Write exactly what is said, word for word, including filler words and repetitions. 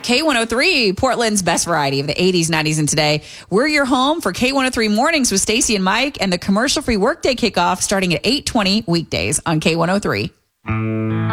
K one oh three, Portland's best variety of the eighties, nineties, and today. We're your home for K one oh three Mornings with Stacey and Mike and the commercial-free workday kickoff starting at eight twenty weekdays on K one oh three.